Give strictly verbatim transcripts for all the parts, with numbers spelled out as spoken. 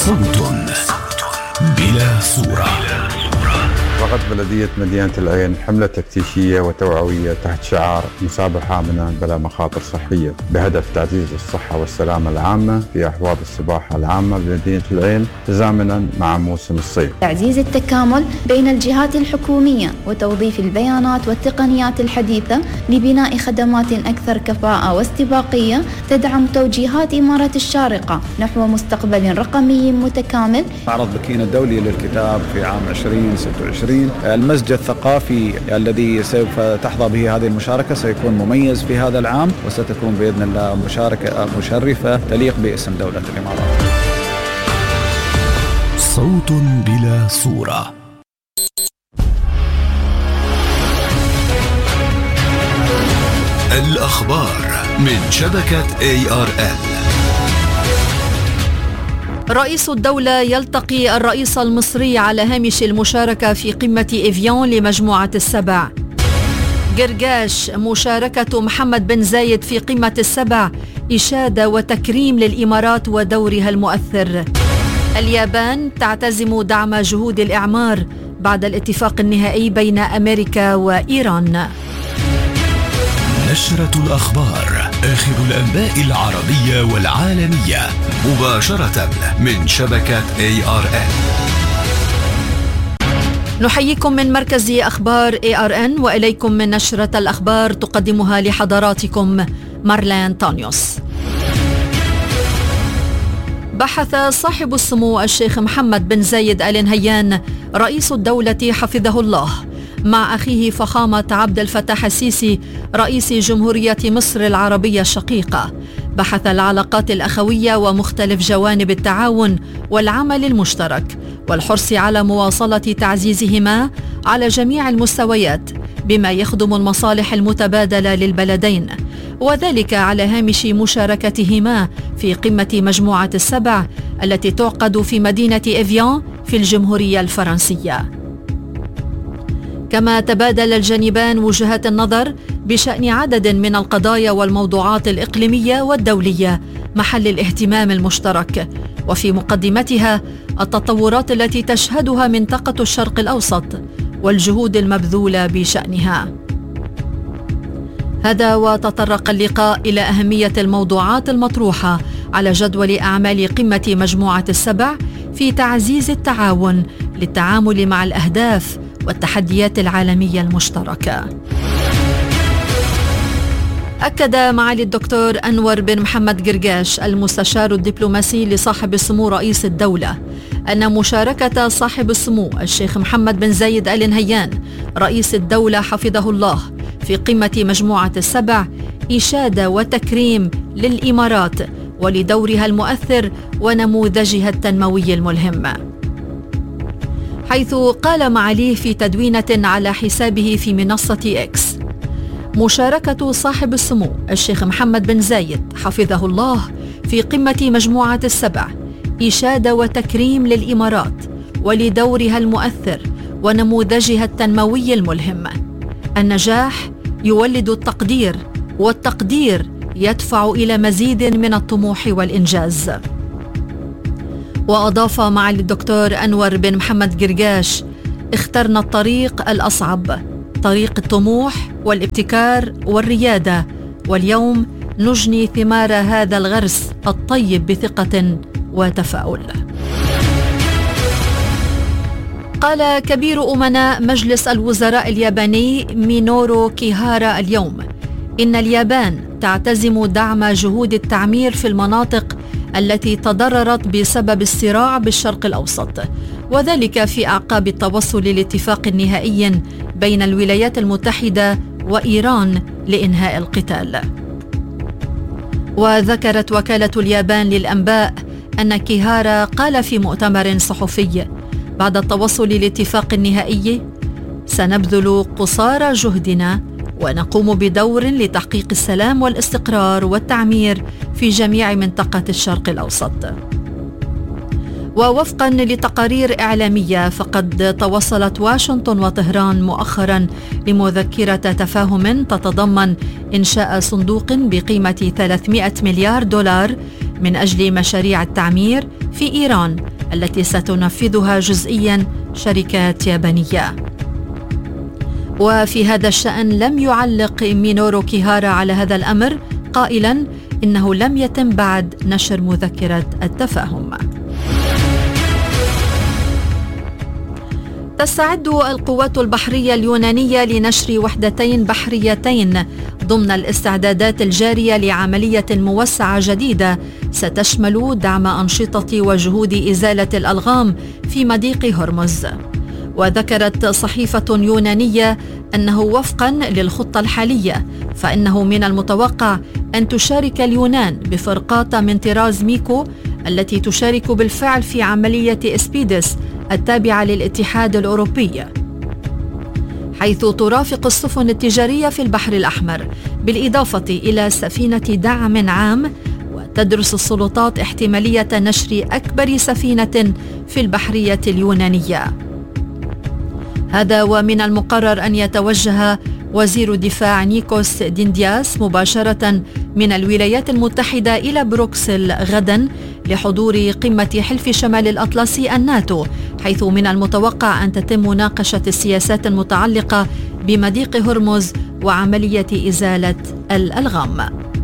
صوت بلا صورة. وقعت بلدية مدينة العين حملة تفتيشية وتوعوية تحت شعار مسابحة آمنة بلا مخاطر صحية بهدف تعزيز الصحة والسلامة العامة في أحواض السباحة العامة بمدينة العين تزامنا مع موسم الصيف. تعزيز التكامل بين الجهات الحكومية وتوظيف البيانات والتقنيات الحديثة لبناء خدمات أكثر كفاءة واستباقية تدعم توجيهات إمارة الشارقة نحو مستقبل رقمي متكامل. معرض بكين الدولي للكتاب في عام عشرين ستة وعشرين، المسجد الثقافي الذي سوف تحظى به هذه المشاركة سيكون مميز في هذا العام، وستكون بإذن الله مشاركة مشرفة تليق باسم دولة الإمارات. صوت بلا صورة. الأخبار من شبكة إيه آر إل. رئيس الدولة يلتقي الرئيس المصري على هامش المشاركة في قمة إيفيون لمجموعة السبع. قرقاش مشاركة محمد بن زايد في قمة السبع إشادة وتكريم للإمارات ودورها المؤثر. اليابان تعتزم دعم جهود الإعمار بعد الاتفاق النهائي بين أمريكا وإيران. نشرة الأخبار، آخر الأنباء العربية والعالمية مباشرة من شبكة إيه آر إن. نحييكم من مركز أخبار إيه آر إن وإليكم من نشرة الأخبار تقدمها لحضراتكم مارلين تانيوس. بحث صاحب السمو الشيخ محمد بن زايد آل نهيان رئيس الدولة حفظه الله مع أخيه فخامة عبد الفتاح السيسي رئيس جمهورية مصر العربية الشقيقة، بحث العلاقات الأخوية ومختلف جوانب التعاون والعمل المشترك والحرص على مواصلة تعزيزهما على جميع المستويات بما يخدم المصالح المتبادلة للبلدين، وذلك على هامش مشاركتهما في قمة مجموعة السبع التي تعقد في مدينة إيفيون في الجمهورية الفرنسية. كما تبادل الجانبان وجهات النظر بشأن عدد من القضايا والموضوعات الإقليمية والدولية محل الاهتمام المشترك، وفي مقدمتها التطورات التي تشهدها منطقة الشرق الأوسط والجهود المبذولة بشأنها. هذا وتطرق اللقاء إلى أهمية الموضوعات المطروحة على جدول أعمال قمة مجموعة السبع في تعزيز التعاون للتعامل مع الأهداف والتحديات العالمية المشتركة. أكد معالي الدكتور أنور بن محمد قرقاش المستشار الدبلوماسي لصاحب السمو رئيس الدولة أن مشاركة صاحب السمو الشيخ محمد بن زايد آل نهيان رئيس الدولة حفظه الله في قمة مجموعة السبع إشادة وتكريم للإمارات ولدورها المؤثر ونموذجها التنموي الملهم، حيث قال معاليه في تدوينة على حسابه في منصة إكس: مشاركة صاحب السمو الشيخ محمد بن زايد حفظه الله في قمة مجموعة السبع إشادة وتكريم للإمارات ولدورها المؤثر ونموذجها التنموي الملهم. النجاح يولد التقدير، والتقدير يدفع إلى مزيد من الطموح والإنجاز. وأضاف معالي الدكتور أنور بن محمد قرقاش: اخترنا الطريق الأصعب، طريق الطموح والابتكار والريادة، واليوم نجني ثمار هذا الغرس الطيب بثقة وتفاؤل. قال كبير أمناء مجلس الوزراء الياباني مينورو كيهارا اليوم إن اليابان تعتزم دعم جهود التعمير في المناطق التي تضررت بسبب الصراع بالشرق الأوسط، وذلك في أعقاب التوصل لاتفاق نهائي بين الولايات المتحدة وإيران لإنهاء القتال. وذكرت وكالة اليابان للأنباء أن كيهارا قال في مؤتمر صحفي بعد التوصل لاتفاق نهائي: سنبذل قصارى جهدنا ونقوم بدور لتحقيق السلام والاستقرار والتعمير في جميع منطقة الشرق الأوسط. ووفقا لتقارير إعلامية فقد توصلت واشنطن وطهران مؤخرا لمذكرة تفاهم تتضمن إنشاء صندوق بقيمة ثلاثمائة مليار دولار من أجل مشاريع التعمير في إيران التي ستنفذها جزئيا شركات يابانية. وفي هذا الشأن لم يعلق مينورو كيهارا على هذا الأمر، قائلا إنه لم يتم بعد نشر مذكرة التفاهم. تستعد القوات البحرية اليونانية لنشر وحدتين بحريتين ضمن الاستعدادات الجارية لعملية موسعة جديدة ستشمل دعم أنشطة وجهود إزالة الألغام في مضيق هرمز. وذكرت صحيفة يونانية أنه وفقا للخطة الحالية فإنه من المتوقع أن تشارك اليونان بفرقات من طراز ميكو التي تشارك بالفعل في عملية إسبيدس التابعة للاتحاد الأوروبي، حيث ترافق السفن التجارية في البحر الأحمر بالإضافة إلى سفينة دعم عام. وتدرس السلطات احتمالية نشر أكبر سفينة في البحرية اليونانية. هذا ومن المقرر أن يتوجه وزير الدفاع نيكوس ديندياس مباشرة من الولايات المتحدة إلى بروكسل غدا لحضور قمة حلف شمال الأطلسي الناتو، حيث من المتوقع أن تتم مناقشة السياسات المتعلقة بمضيق هرمز وعملية إزالة الألغام.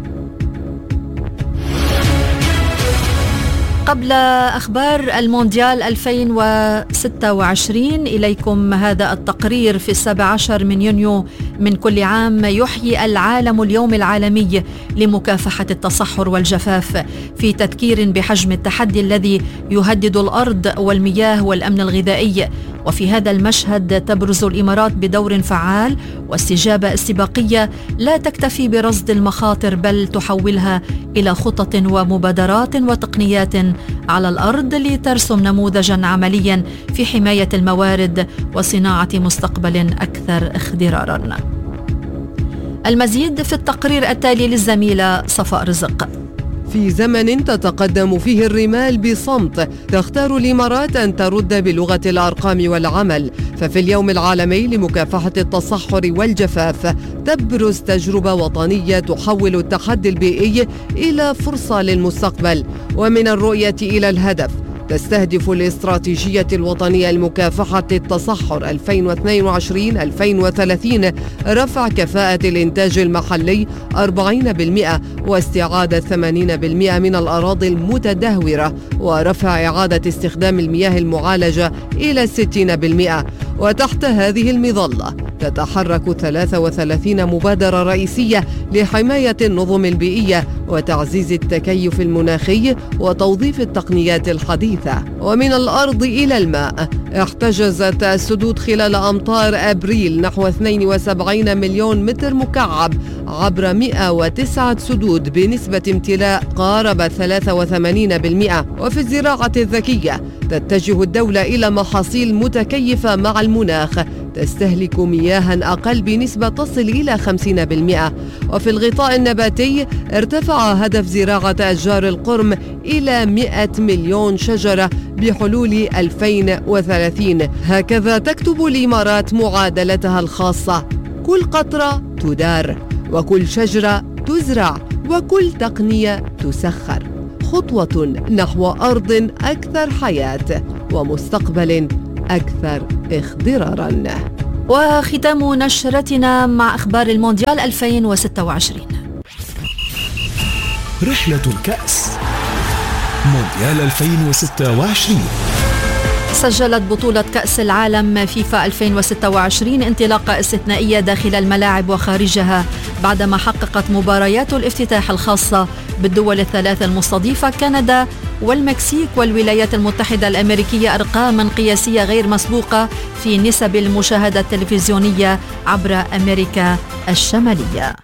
قبل أخبار المونديال ألفين وستة وعشرين إليكم هذا التقرير. في السابع عشر من يونيو من كل عام يحيي العالم اليوم العالمي لمكافحة التصحر والجفاف، في تذكير بحجم التحدي الذي يهدد الأرض والمياه والأمن الغذائي. وفي هذا المشهد تبرز الإمارات بدور فعال واستجابة استباقية لا تكتفي برصد المخاطر بل تحولها إلى خطط ومبادرات وتقنيات على الأرض لترسم نموذجا عمليا في حماية الموارد وصناعة مستقبل أكثر اخضرارا. المزيد في التقرير التالي للزميلة صفاء رزق. في زمن تتقدم فيه الرمال بصمت، تختار الإمارات أن ترد بلغة الأرقام والعمل. ففي اليوم العالمي لمكافحة التصحر والجفاف تبرز تجربة وطنية تحول التحدي البيئي إلى فرصة للمستقبل. ومن الرؤية إلى الهدف تستهدف الاستراتيجية الوطنية لمكافحة التصحر ألفين واثنين وعشرين ألفين وثلاثين رفع كفاءة الإنتاج المحلي أربعين بالمئة واستعادة ثمانين بالمئة من الأراضي المتدهورة ورفع إعادة استخدام المياه المعالجة إلى ستين بالمئة. وتحت هذه المظلة تتحرك ثلاث وثلاثين مبادرة رئيسية لحماية النظم البيئية وتعزيز التكيف المناخي وتوظيف التقنيات الحديثة. ومن الأرض إلى الماء احتجزت السدود خلال أمطار أبريل نحو اثنين وسبعين مليون متر مكعب عبر مئة وتسعة سدود بنسبة امتلاء قارب ثلاثة وثمانين بالمئة. وفي الزراعة الذكية تتجه الدولة إلى محاصيل متكيفة مع المناخ تستهلك مياها أقل بنسبة تصل إلى خمسين بالمئة. وفي الغطاء النباتي ارتفع هدف زراعة أشجار القرم إلى مئة مليون شجرة بحلول ألفين وثلاثين. هكذا تكتب الإمارات معادلتها الخاصة: كل قطرة تدار، وكل شجرة تزرع، وكل تقنية تسخر، خطوة نحو أرض أكثر حياة ومستقبل أكثر اخضراراً. وختام نشرتنا مع أخبار المونديال ألفين وستة وعشرين. رحلة الكأس مونديال ألفين وستة وعشرين. سجلت بطولة كأس العالم فيفا ألفين وستة وعشرين انطلاقة استثنائية داخل الملاعب وخارجها بعدما حققت مباريات الافتتاح الخاصة بالدول الثلاث المستضيفة كندا والمكسيك والولايات المتحدة الأمريكية أرقاما قياسية غير مسبوقة في نسب المشاهدة التلفزيونية عبر أمريكا الشمالية.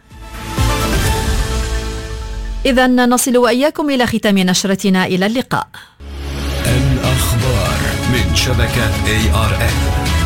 إذن نصل وإياكم إلى ختام نشرتنا. إلى اللقاء. الأخبار من شبكة إيه آر إن.